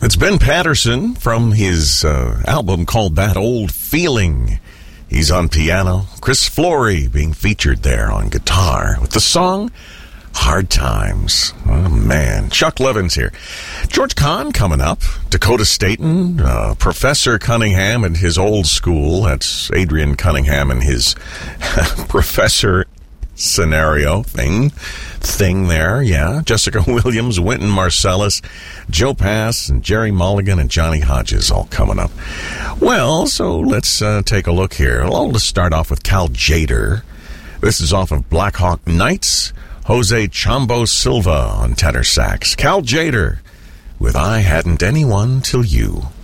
It's Ben Patterson from his album called That Old Feeling. He's on piano. Chris Flory being featured there on guitar with the song Hard Times. Oh, man. Chuck Levin's here. George Kahn coming up. Dakota Staton, Professor Cunningham and his old school. That's Adrian Cunningham and his professor scenario thing there, yeah. Jessica Williams, Wynton Marsalis, Joe Pass, and Jerry Mulligan, and Johnny Hodges all coming up. Well, so let's take a look here. I'll just start off with Cal Tjader. This is off of Black Hawk Nights. Jose Chombo Silva on tenor sax. Cal Tjader with I Hadn't Anyone Till You.